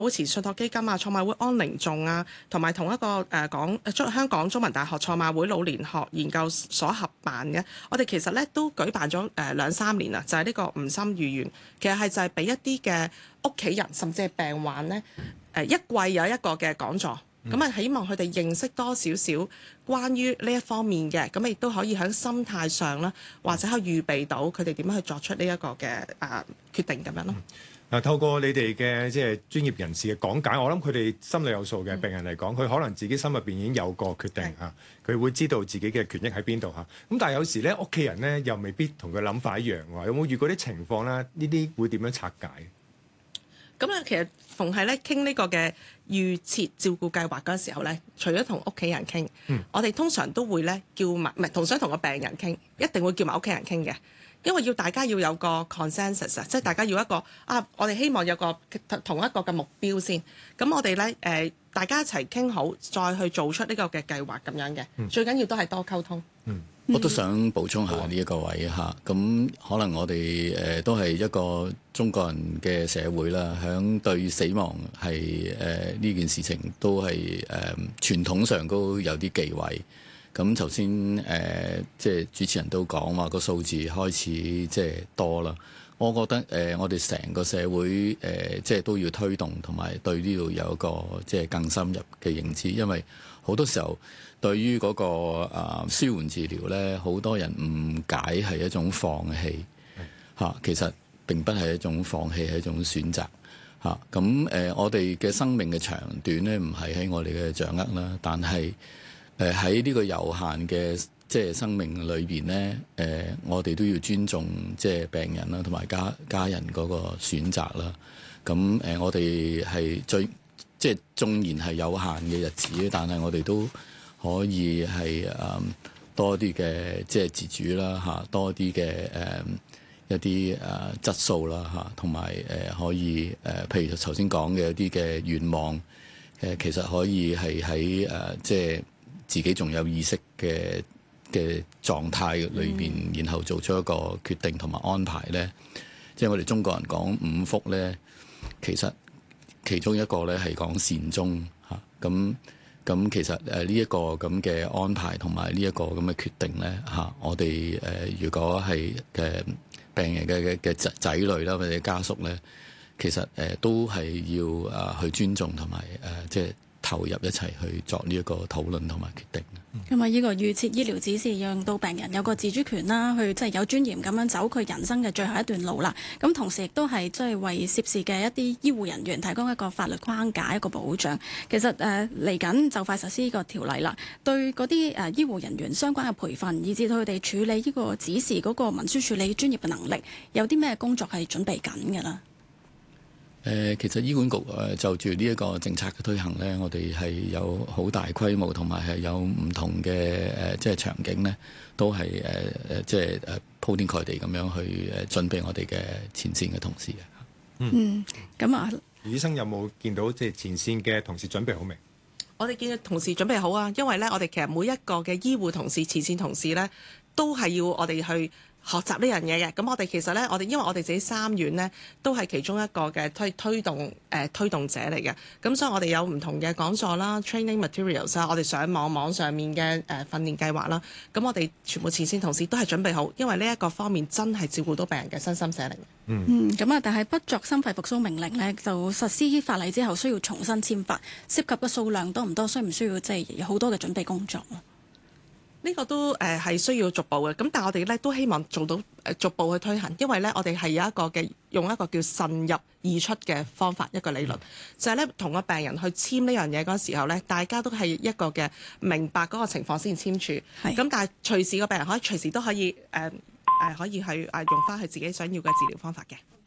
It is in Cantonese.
保持信託基金啊、創碼會安寧頌啊，同埋同一個香港中文大學創碼會老年學研究所合辦嘅。我哋其實咧都舉辦咗2-3年啦，就係呢個吳心寓園。其實係就係俾一啲嘅屋企人甚至係病患咧，一季有一個嘅講座。咁啊，希望佢哋認識多少少關於呢一方面嘅，咁亦都可以喺心態上啦，或者可以預備到佢哋點樣去作出呢一個嘅決定咁樣咯。 透過你哋嘅即係專業人士嘅講解，我諗佢哋心裏有數嘅。病人嚟講，佢可能自己心入邊已經有個決定嚇，佢會知道自己嘅權益喺邊度嚇。咁但係有時咧，屋企人咧又未必同佢諗法一樣喎。有冇遇過啲情況咧？呢啲會點樣拆解？ 咁咧，其實逢係咧傾呢個嘅預設照顧計劃嗰時候咧，除咗同屋企人傾，我哋通常都會咧叫埋，唔係同想同個病人傾，一定會叫埋屋企人傾嘅，因為大家要有個 consensus 啊，即係大家要一個我哋希望有個同一個嘅目標先。咁我哋咧大家一齊傾好，再去做出呢個嘅計劃咁樣嘅。最緊要都係多溝通。 我都想補充下呢一個位嚇，咁可能我哋都係一個中國人嘅社會啦，響對死亡係呢件事情都係傳統上都有啲忌諱。咁頭先即係主持人都講話個數字開始即係多啦，我覺得我哋成個社會即係都要推動，同埋對呢度有一個即係更深入嘅認知，因為好多時候對於嗰個舒緩治療咧，好多人誤解係一種放棄嚇，其實並不係一種放棄，係一種選擇嚇。咁我哋嘅生命嘅長短咧，唔係喺我哋嘅掌握啦，但係喺呢個有限嘅即係生命裏邊咧，我哋都要尊重即係病人啦，同埋家人嗰個選擇啦。咁我哋係即係縱然係有限嘅日子，但係我哋都可以係多啲嘅即係自主啦嚇，多啲嘅一啲質素啦嚇，同埋可以譬如頭先講嘅一啲嘅願望其實可以係喺即係自己仲有意識嘅狀態裏邊，然後做出一個決定同埋安排咧。即係我哋中國人講五福咧，其實其中一個咧係講善終嚇。咁其實呢一個咁嘅安排同埋呢一個咁嘅決定咧嚇，我哋如果係嘅病人嘅仔女啦或者家屬咧，其實都係要去尊重同埋即係投入一齊去作呢一個討論同埋決定。 咁啊，呢個預設醫療指示讓到病人有個自主權啦，去即係有尊嚴咁樣走佢人生嘅最後一段路啦。咁同時亦都係即係為涉事嘅一啲醫護人員提供一個法律框架、一個保障。其實嚟緊就快實施呢個條例啦，對嗰啲醫護人員相關嘅培訓，以至到佢哋處理呢個指示嗰個文書處理專業嘅能力，有啲咩工作係準備緊嘅啦？ 其實醫管局就住呢一個政策嘅推行咧，我哋係有好大規模同埋係有唔同嘅即係場景咧，都係即係鋪天蓋地咁樣去準備我哋嘅前線嘅同事嘅。 咁啊， 醫生有冇見到即係前線嘅同事準備好未？ 我哋見到同事準備好啊，因為咧，我哋其實每一個嘅醫護同事、前線同事咧，都係要我哋去學習呢樣嘢嘅。咁我哋其實咧，因為我哋自己3院咧，都係其中一個嘅推動者嚟嘅。咁所以我哋有唔同嘅講座啦、training materials 啊，我哋上網上面嘅訓練計劃啦。咁我哋全部前線同事都係準備好，因為呢一個方面真係照顧到病人嘅身心社靈。 咁啊，但係不作心肺復甦命令呢，就實施法例之後需要重新簽發，涉及嘅數量多唔多？需唔需要即係有好多嘅準備工作？ 呢個都係需要逐步嘅，咁但係我哋咧都希望做到逐步去推行，因為咧我哋係有一個嘅用一個叫慎入易出嘅方法，一個理論就係咧同個病人去簽呢樣嘢嗰時候咧，大家都係一個嘅明白嗰個情況先簽署，咁但係隨時個病人隨時都可以可以去用翻佢自己想要嘅治療方法嘅。